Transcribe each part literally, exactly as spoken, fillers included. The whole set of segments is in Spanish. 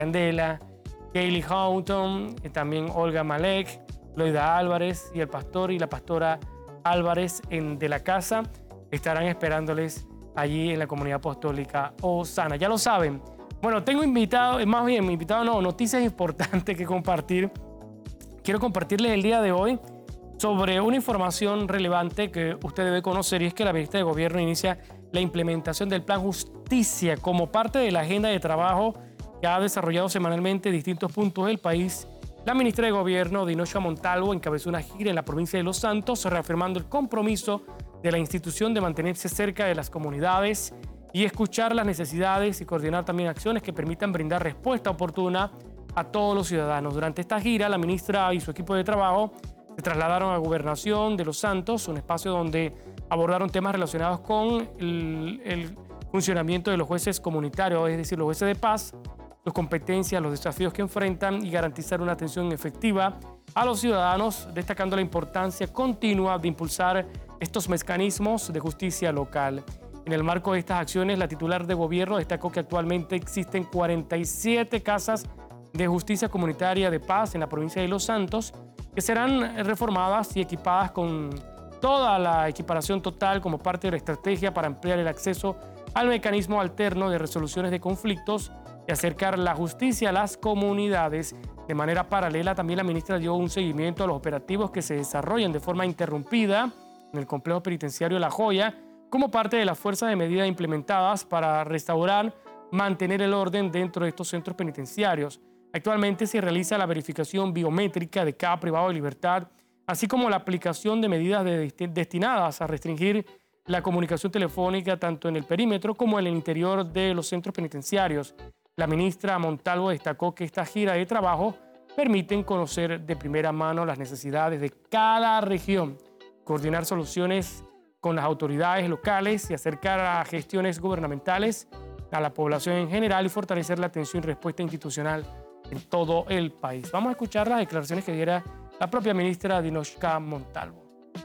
Candela, Kaylee Houghton, y también Olga Malek, Loida Álvarez y el pastor y la pastora Álvarez en, de la casa estarán esperándoles allí en la comunidad apostólica Osana. Ya lo saben. Bueno, tengo invitado, más bien, invitado no, noticias importantes que compartir. Quiero compartirles el día de hoy sobre una información relevante que usted debe conocer, y es que la ministra de Gobierno inicia la implementación del Plan Justicia como parte de la agenda de trabajo que ha desarrollado semanalmente en distintos puntos del país. La ministra de Gobierno, Dinoshka Montalvo, encabezó una gira en la provincia de Los Santos, reafirmando el compromiso de la institución de mantenerse cerca de las comunidades y escuchar las necesidades y coordinar también acciones que permitan brindar respuesta oportuna a todos los ciudadanos. Durante esta gira, la ministra y su equipo de trabajo se trasladaron a Gobernación de Los Santos, un espacio donde abordaron temas relacionados con el, el funcionamiento de los jueces comunitarios, es decir, los jueces de paz, sus competencias, los desafíos que enfrentan y garantizar una atención efectiva a los ciudadanos, destacando la importancia continua de impulsar estos mecanismos de justicia local. En el marco de estas acciones, la titular de Gobierno destacó que actualmente existen cuarenta y siete casas de justicia comunitaria de paz en la provincia de Los Santos, que serán reformadas y equipadas con toda la equiparación total como parte de la estrategia para ampliar el acceso al mecanismo alterno de resoluciones de conflictos y acercar la justicia a las comunidades. De manera paralela, también la ministra dio un seguimiento a los operativos que se desarrollan de forma interrumpida en el complejo penitenciario La Joya, como parte de las fuerzas de medida implementadas para restaurar, mantener el orden dentro de estos centros penitenciarios. Actualmente se realiza la verificación biométrica de cada privado de libertad, así como la aplicación de medidas de destinadas a restringir la comunicación telefónica tanto en el perímetro como en el interior de los centros penitenciarios. La ministra Montalvo destacó que esta gira de trabajo permiten conocer de primera mano las necesidades de cada región, coordinar soluciones con las autoridades locales y acercar a gestiones gubernamentales a la población en general y fortalecer la atención y respuesta institucional en todo el país. Vamos a escuchar las declaraciones que diera la propia ministra Dinoshka Montalvo.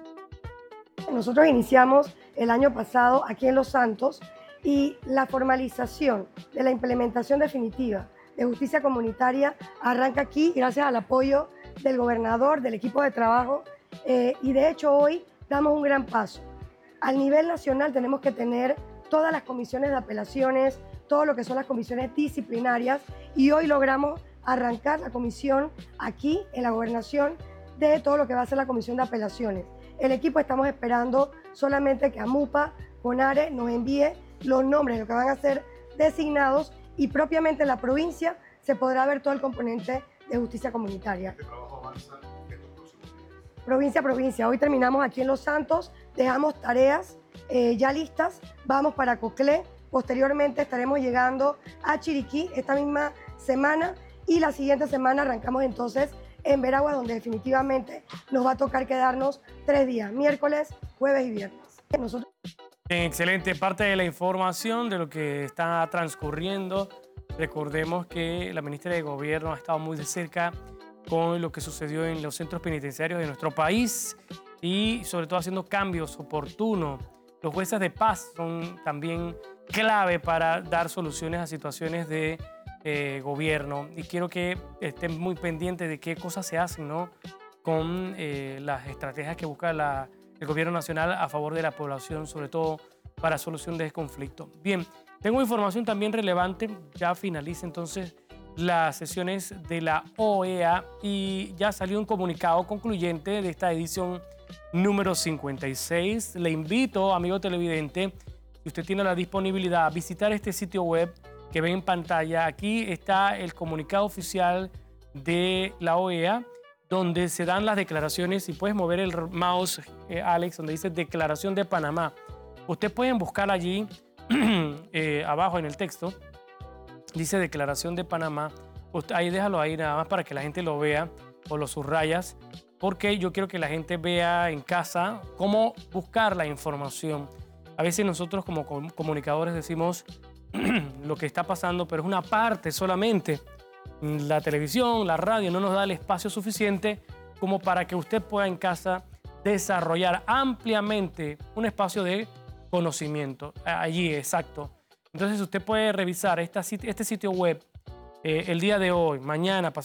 Nosotros iniciamos el año pasado aquí en Los Santos y la formalización de la implementación definitiva de justicia comunitaria arranca aquí gracias al apoyo del gobernador, del equipo de trabajo eh, y de hecho hoy damos un gran paso. Al nivel nacional tenemos que tener todas las comisiones de apelaciones, todo lo que son las comisiones disciplinarias y hoy logramos arrancar la comisión aquí en la gobernación de todo lo que va a ser la comisión de apelaciones. El equipo estamos esperando solamente que AMUPA, CONARE nos envíe los nombres de los que van a ser designados y propiamente en la provincia se podrá ver todo el componente de justicia comunitaria. ¿Este trabajo avanza en estos próximos días? Provincia a provincia. Hoy terminamos aquí en Los Santos, dejamos tareas eh, ya listas, vamos para Coclé, posteriormente estaremos llegando a Chiriquí esta misma semana y la siguiente semana arrancamos entonces en Veragua, donde definitivamente nos va a tocar quedarnos tres días, miércoles, jueves y viernes. Nosotros... Excelente, parte de la información de lo que está transcurriendo. Recordemos que la ministra de Gobierno ha estado muy de cerca con lo que sucedió en los centros penitenciarios de nuestro país y sobre todo haciendo cambios oportunos. Los jueces de paz son también clave para dar soluciones a situaciones de eh, gobierno y quiero que estén muy pendientes de qué cosas se hacen, ¿no?, con eh, las estrategias que busca la, el gobierno nacional a favor de la población, sobre todo para solución de este conflicto. Bien, tengo información también relevante, ya finaliza entonces las sesiones de la O E A y ya salió un comunicado concluyente de esta edición número cincuenta y seis. Le invito, amigo televidente, si usted tiene la disponibilidad, a visitar este sitio web que ven en pantalla. Aquí está el comunicado oficial de la O E A, donde se dan las declaraciones, y puedes mover el mouse, eh, Alex, donde dice Declaración de Panamá. Ustedes pueden buscar allí, eh, abajo en el texto, dice Declaración de Panamá. Usted, ahí déjalo ahí nada más para que la gente lo vea, o lo subrayas, porque yo quiero que la gente vea en casa cómo buscar la información. A veces nosotros como comunicadores decimos lo que está pasando, pero es una parte solamente. La televisión, la radio no nos da el espacio suficiente como para que usted pueda en casa desarrollar ampliamente un espacio de conocimiento. Allí, exacto. Entonces usted puede revisar esta, este sitio web eh, el día de hoy, mañana, pasado